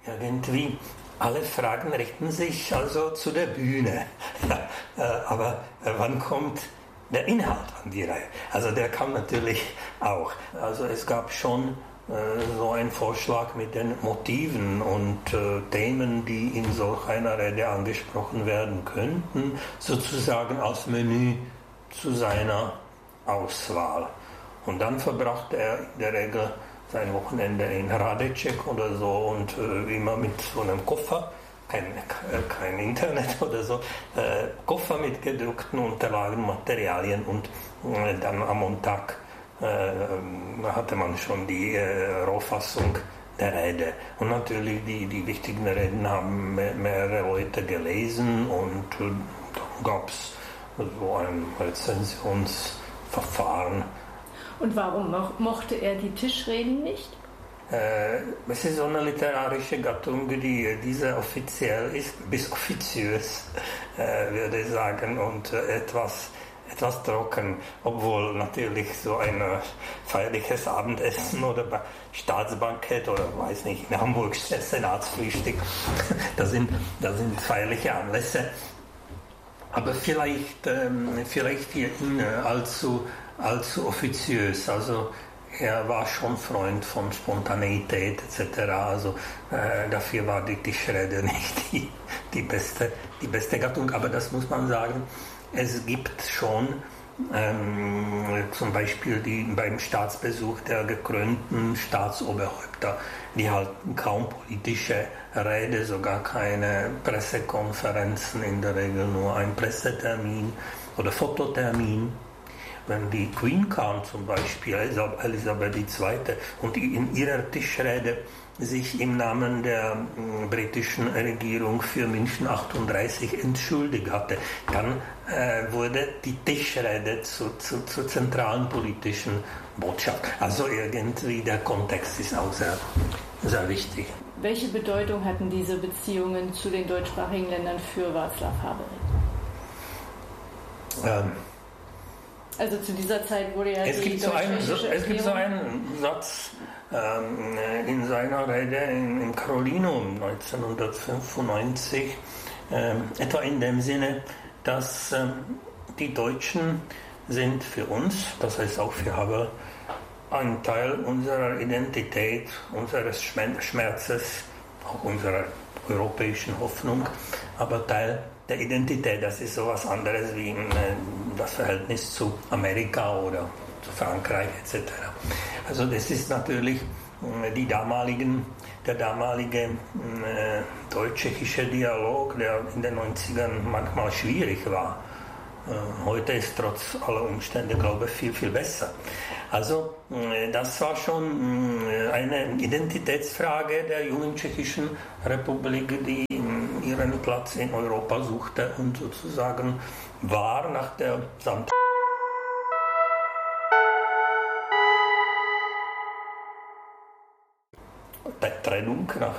irgendwie alle Fragen richten sich also zu der Bühne. Aber wann kommt der Inhalt an die Reihe? Also der kam natürlich auch. Also es gab schon so einen Vorschlag mit den Motiven und Themen, die in solch einer Rede angesprochen werden könnten, sozusagen als Menü zu seiner Auswahl. Und dann verbrachte er in der Regel sein Wochenende in Hradeček oder so und immer mit so einem Koffer, kein Internet oder so, Koffer mit gedruckten Unterlagen, Materialien und dann am Montag hatte man schon die Rohfassung der Rede. Und natürlich die wichtigen Reden haben mehrere Leute gelesen und dann gab es so ein Rezensionsverfahren. Und warum mochte er die Tischreden nicht? Es ist so eine literarische Gattung, die sehr offiziell ist, bis offiziös, würde ich sagen, und etwas trocken, obwohl natürlich so ein feierliches Abendessen oder Staatsbankett oder weiß nicht, in Hamburg Senatsfrühstück, das sind feierliche Anlässe, aber vielleicht hier allzu offiziös, also er war schon Freund von Spontaneität etc., also dafür war die Tischrede nicht die beste Gattung, aber das muss man sagen. Es gibt schon zum Beispiel beim Staatsbesuch der gekrönten Staatsoberhäupter, die halten kaum politische Rede, sogar keine Pressekonferenzen, in der Regel nur ein Pressetermin oder Fototermin. Wenn die Queen kam zum Beispiel, Elisabeth II., und in ihrer Tischrede sich im Namen der britischen Regierung für München 38 entschuldigt hatte, dann wurde die Tischrede zur zentralen politischen Botschaft. Also irgendwie der Kontext ist auch sehr, sehr wichtig. Welche Bedeutung hatten diese Beziehungen zu den deutschsprachigen Ländern für Václav Habeck? Also zu dieser Zeit wurde ja es gibt so einen Satz in seiner Rede im Carolinum 1995, etwa in dem Sinne, dass die Deutschen sind für uns, das heißt auch für Havel, ein Teil unserer Identität, unseres Schmerzes, auch unserer europäischen Hoffnung, aber Teil der Identität. Das ist sowas anderes wie das Verhältnis zu Amerika oder zu Frankreich etc. Also das ist natürlich der damalige deutsch-tschechische Dialog, der in den 90ern manchmal schwierig war. Heute ist trotz aller Umstände, glaube ich, viel, viel besser. Also das war schon eine Identitätsfrage der jungen tschechischen Republik, die ihren Platz in Europa suchte und sozusagen war nach der Trennung nach